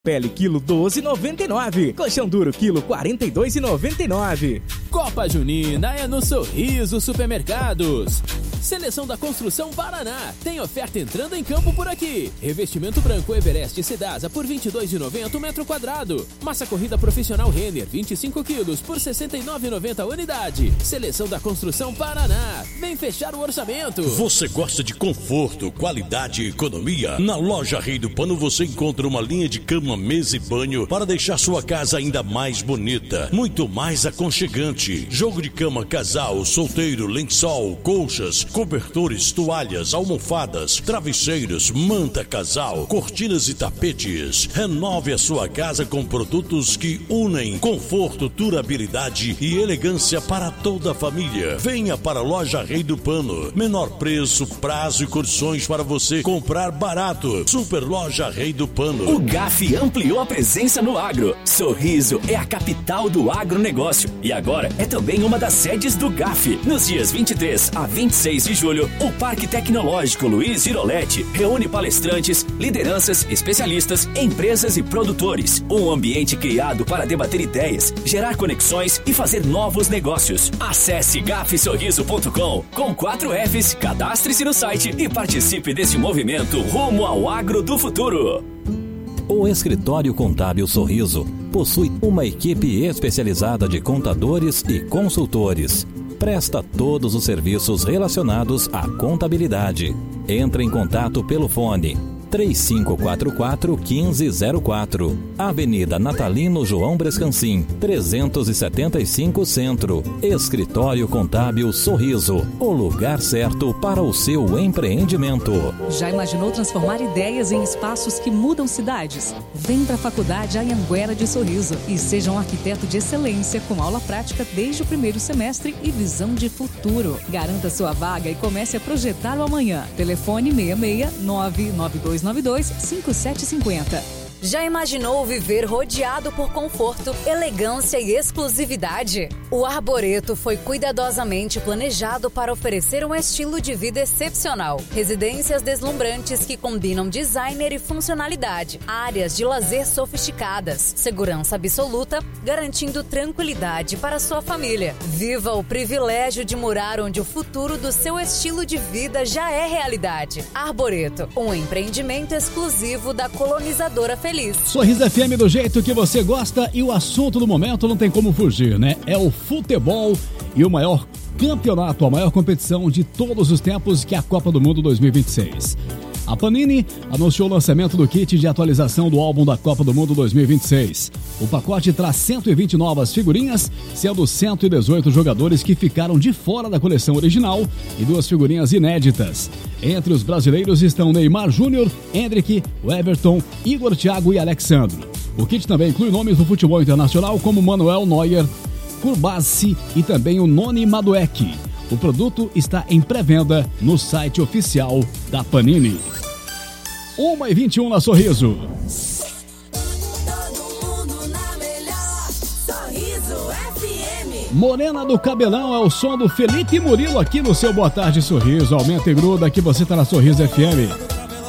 Pele quilo 12,99. Colchão duro quilo 42,99. Copa Junina é no Sorriso Supermercados. Seleção da Construção Paraná. Tem oferta entrando em campo por aqui. Revestimento branco Everest Sedasa por R$ 22,90 metro quadrado. Massa corrida profissional Renner 25 quilos por R$ 69,90 unidade. Seleção da Construção Paraná. Vem fechar o orçamento. Você gosta de conforto, qualidade e economia? Na loja Rei do Pano você encontra uma linha de cama, mesa e banho para deixar sua casa ainda mais bonita, muito mais aconchegante. Jogo de cama casal, solteiro, lençol, colchas, cobertores, toalhas, almofadas, travesseiros, manta casal, cortinas e tapetes. Renove a sua casa com produtos que unem conforto, durabilidade e elegância para toda a família. Venha para a loja Rei do Pano. Menor preço, prazo e condições para você comprar barato. Super Loja Rei do Pano. O GAF ampliou a presença no agro. Sorriso é a capital do agronegócio e agora é também uma das sedes do GAF. Nos dias 23 a 26 de julho, o Parque Tecnológico Luiz Giroletti reúne palestrantes, lideranças, especialistas, empresas e produtores. Um ambiente criado para debater ideias, gerar conexões e fazer novos negócios. Acesse gafsorriso.com com 4 Fs, cadastre-se no site e participe desse movimento rumo ao agro do futuro. O Escritório Contábil Sorriso possui uma equipe especializada de contadores e consultores. Presta todos os serviços relacionados à contabilidade. Entre em contato pelo fone 3544-1504. Avenida Natalino João Brescancin, 375 Centro. Escritório Contábil Sorriso, o lugar certo para o seu empreendimento. Já imaginou transformar ideias em espaços que mudam cidades? Vem para a Faculdade Anhanguera de Sorriso e seja um arquiteto de excelência com aula prática desde o primeiro semestre e visão de futuro. Garanta sua vaga e comece a projetar o amanhã. Telefone 66992925750. Já imaginou viver rodeado por conforto, elegância e exclusividade? O Arboreto foi cuidadosamente planejado para oferecer um estilo de vida excepcional. Residências deslumbrantes que combinam designer e funcionalidade. Áreas de lazer sofisticadas. Segurança absoluta, garantindo tranquilidade para sua família. Viva o privilégio de morar onde o futuro do seu estilo de vida já é realidade. Arboreto, um empreendimento exclusivo da colonizadora feliz. Sorriso FM do jeito que você gosta e o assunto do momento não tem como fugir, né? É o futebol e o maior campeonato, a maior competição de todos os tempos, que é a Copa do Mundo 2026. A Panini anunciou o lançamento do kit de atualização do álbum da Copa do Mundo 2026. O pacote traz 120 novas figurinhas, sendo 118 jogadores que ficaram de fora da coleção original e 2 figurinhas inéditas. Entre os brasileiros estão Neymar Júnior, Endrick, Everton, Igor, Thiago e Alexandre. O kit também inclui nomes do futebol internacional como Manuel Neuer, Kurbasi e também o Noni Madueke. O produto está em pré-venda no site oficial da Panini. 1h21 na Sorriso. Morena do Cabelão é o som do Felipe Murilo aqui no seu Boa Tarde Sorriso. Aumenta e gruda que você tá na Sorriso FM.